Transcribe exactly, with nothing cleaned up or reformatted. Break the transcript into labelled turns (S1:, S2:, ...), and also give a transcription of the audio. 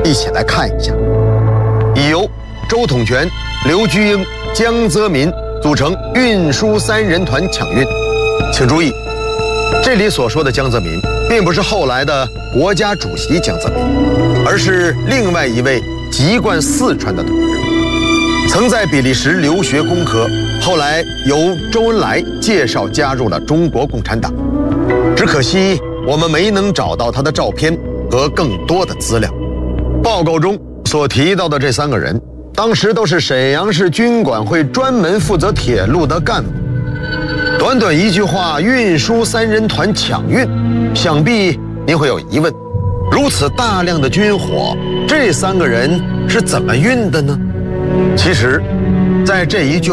S1: 一起来看一下。已由周统全、刘居英、江泽民组成运输三人团抢运。请注意，这里所说的江泽民，并不是后来的国家主席江泽民，而是另外一位籍贯四川的同志，曾在比利时留学工科，后来由周恩来介绍加入了中国共产党。只可惜我们没能找到他的照片和更多的资料。报告中所提到的这三个人，当时都是沈阳市军管会专门负责铁路的干部。短短一句话，运输三人团抢运，想必您会有疑问：如此大量的军火，这三个人是怎么运的呢？其实，在这一句